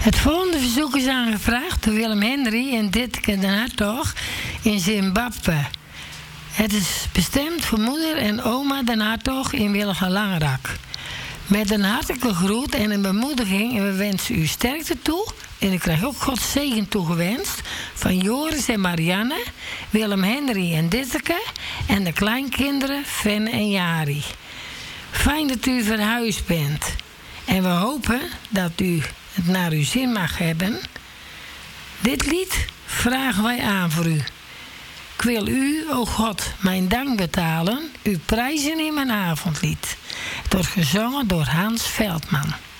Het volgende verzoek is aangevraagd door Willem Henry en Ditke den Hartog in Zimbabwe. Het is bestemd voor moeder en oma den Hartog in Wilgen-Langerak. Met een hartelijke groet en een bemoediging en we wensen u sterkte toe. En ik krijg ook Gods zegen toegewenst van Joris en Marianne, Willem Henry en Ditteke en de kleinkinderen Fenne en Jari. Fijn dat u verhuisd bent. En we hopen dat u het naar uw zin mag hebben. Dit lied vragen wij aan voor u. Ik wil u, o God, mijn dank betalen, u prijzen in mijn avondlied. Het wordt gezongen door Hans Veldman.